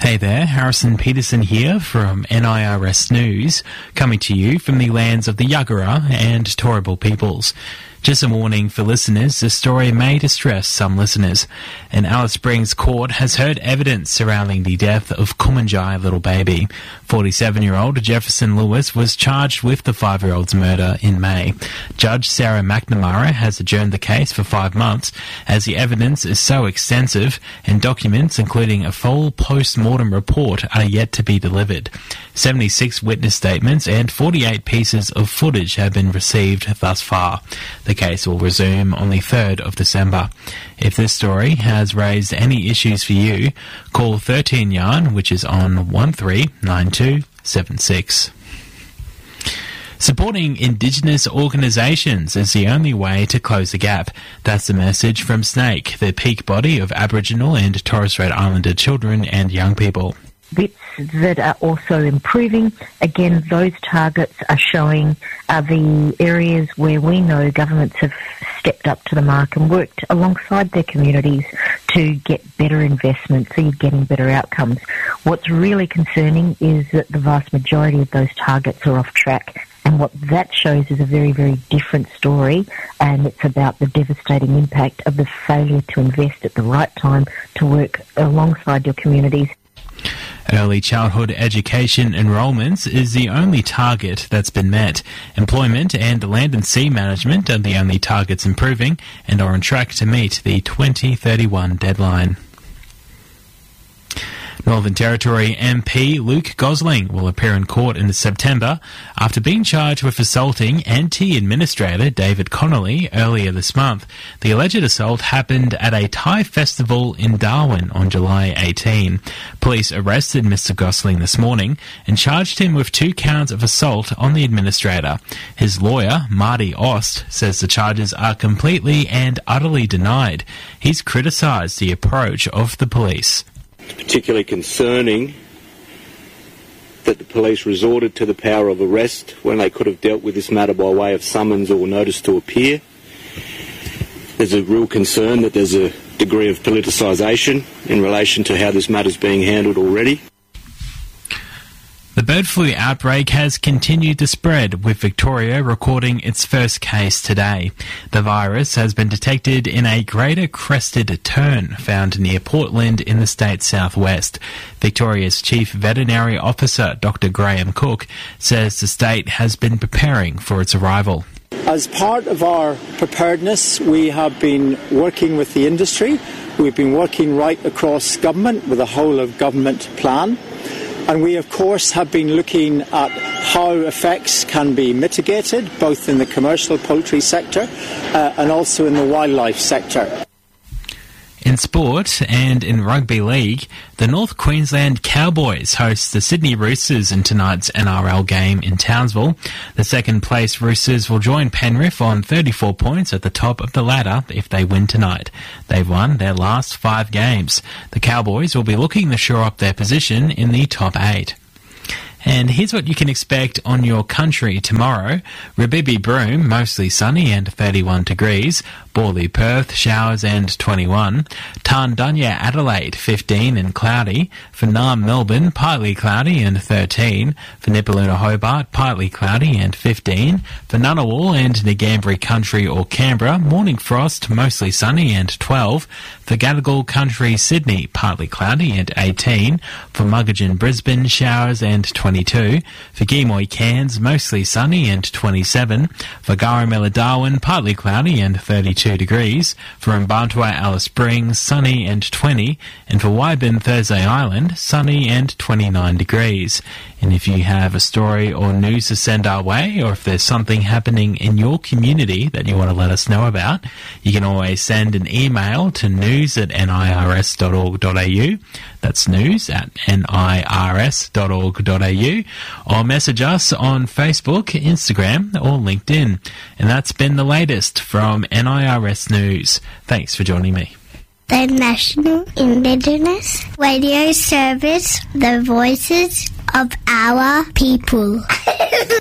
Hey there, Harrison Peterson here from NIRS News, coming to you from the lands of the Yagara and Turrbal peoples. Just a warning for listeners, this story may distress some listeners. An Alice Springs court has heard evidence surrounding the death of Kumanjai little baby. 47-year-old Jefferson Lewis was charged with the 5-year-old's murder in May. Judge Sarah McNamara has adjourned the case for 5 months as the evidence is so extensive and documents, including a full post-mortem report, are yet to be delivered. 76 witness statements and 48 pieces of footage have been received thus far. The case will resume on the 3rd of December. If this story has raised any issues for you, call 13 Yarn, which is on 139276. Supporting Indigenous organisations is the only way to close the gap. That's the message from SNAKE, the peak body of Aboriginal and Torres Strait Islander children and young people. Bits that are also improving. Again, those targets are showing the areas where we know governments have stepped up to the mark and worked alongside their communities to get better investment, so you're getting better outcomes. What's really concerning is that the vast majority of those targets are off track. And what that shows is a very, very different story, and it's about the devastating impact of the failure to invest at the right time to work alongside your communities. Early childhood education enrolments is the only target that's been met. Employment and land and sea management are the only targets improving and are on track to meet the 2031 deadline. Northern Territory MP Luke Gosling will appear in court in September after being charged with assaulting NT Administrator David Connolly earlier this month. The alleged assault happened at a Thai festival in Darwin on July 18. Police arrested Mr Gosling this morning and charged him with 2 counts of assault on the administrator. His lawyer, Marty Ost, says the charges are completely and utterly denied. He's criticised the approach of the police. It's particularly concerning that the police resorted to the power of arrest when they could have dealt with this matter by way of summons or notice to appear. There's a real concern that there's a degree of politicisation in relation to how this matter is being handled already. The bird flu outbreak has continued to spread, with Victoria recording its first case today. The virus has been detected in a greater crested tern found near Portland in the state's southwest. Victoria's Chief Veterinary Officer, Dr. Graham Cook, says the state has been preparing for its arrival. As part of our preparedness, we have been working with the industry. We've been working right across government with a whole of government plan. And we, of course, have been looking at how effects can be mitigated, both in the commercial poultry sector and also in the wildlife sector. In sport and in rugby league, the North Queensland Cowboys host the Sydney Roosters in tonight's NRL game in Townsville. The second-place Roosters will join Penrith on 34 points at the top of the ladder if they win tonight. They've won their last 5 games. The Cowboys will be looking to shore up their position in the top 8. And here's what you can expect on your country tomorrow. Rabibi Broome, mostly sunny and 31 degrees. Borley Perth, showers and 21. Tarndunya Adelaide, 15 and cloudy. For Naarm Melbourne, partly cloudy and 13. For Nipaluna Hobart, partly cloudy and 15. For Ngunnawal and Ngambri Country or Canberra, morning frost, mostly sunny and 12. For Gadigal Country Sydney, partly cloudy and 18. For Muggagin Brisbane, showers and 22. For Geemoy Cairns, mostly sunny and 27. For Garamilla Darwin, partly cloudy and 32 degrees. For Mbantua Alice Springs, sunny and 20. And for Wyburn Thursday Island, sunny and 29 degrees. And if you have a story or news to send our way, or if there's something happening in your community that you want to let us know about, you can always send an email to news@nirs.org.au. That's news@nirs.org.au. Or message us on Facebook, Instagram, or LinkedIn. And that's been the latest from NIRS News. Thanks for joining me. The National Indigenous Radio Service, the voices of our people.